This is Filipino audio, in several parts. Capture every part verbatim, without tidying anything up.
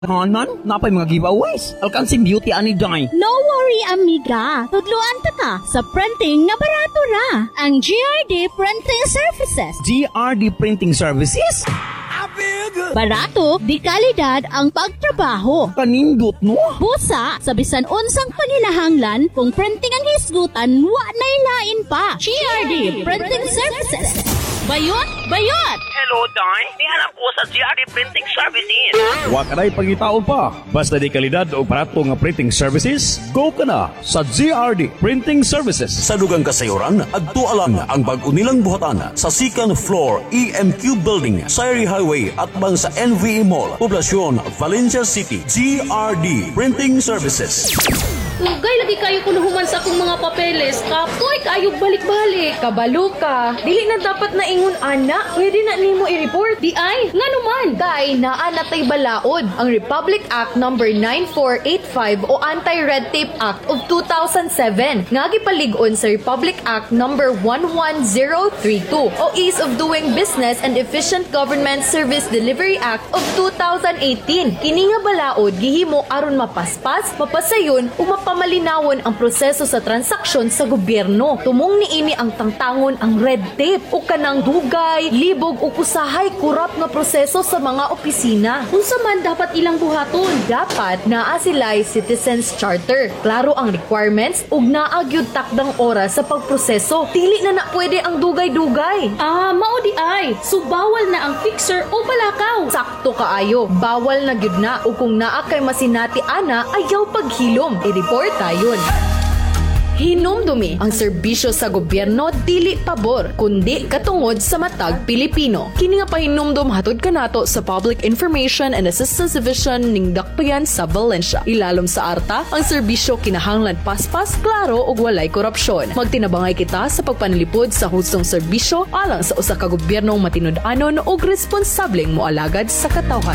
Hanan, napay mga giveaways. Alkansing beauty ani day. No worry, amiga. Tudluan ta ka sa printing nga barato ra. Ang G R D Printing Services. G R D Printing Services? Barato, di kalidad ang pagtrabaho. Kanindot no? Busa, sa bisan unsang panginahanglan, kung printing ang hisgutan, wa na ilain pa. G R D Printing Services. Bayot, bayot! Hello, Day. Nihanap ko sa G R D Printing Services. Wa ka na'y pangitaon pa. Basta di kalidad o barato nga printing services, go ka na sa G R D Printing Services. Sa dugang kasayuran, adto alang ang bag-o nilang buhatan sa second floor E M Q Building, Sayri Highway at bang sa N V E Mall, Poblacion, Valencia City. G R D Printing Services. Ugay, lagi kayo kuluhuman sa akong mga papeles. Kapoy, kayo balik-balik. Kabalo ka. Dili na dapat na ingon, anak. Pwede na nimo i-report. Di ay, nga naman. Kay naa natay balaod ang Republic Act number nine four eight five o Anti-Red Tape Act of two thousand seven nga gipalig-on sa Republic Act number one one zero three two o Ease of Doing Business and Efficient Government Service Delivery Act of two thousand eighteen. Kini nga balaod gihimo aron mapaspas, mapasayon ug mapamalinawan ang proseso sa transaksyon sa gobyerno. Tumong niini ang tangtangon ang red tape o kanang dugay, libog o kusahay kurap nga proseso sa mga opisina. Unsa man dapat ilang buhaton? Dapat naa sila'y Citizens Charter. Klaro ang requirements ug naa gyud takdang oras sa pagproseso. Dili na na pwede ang dugay-dugay. Ah, mao di ay. So bawal na ang fixer o balakaw. Sakto kaayo. Bawal na gyud na ug kung naa kay masinati ana ayaw paghilom. I-report tayon. Hinumdumi ang serbisyo sa gobyerno dili pabor kundi katungod sa matag Pilipino. Kini nga pahinumdum hatod kanato sa Public Information and Assistance Division ning Dakbayan sa Valencia. Ilalom sa arta, ang serbisyo kinahanglan paspas, klaro ug walay korupsyon. Magtinabangay kita sa pagpanlipod sa hustong serbisyo alang sa usa ka gobyernong matinud-anon ug responsableng moalagad sa katawhan.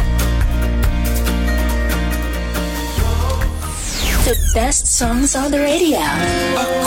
The best songs on the radio.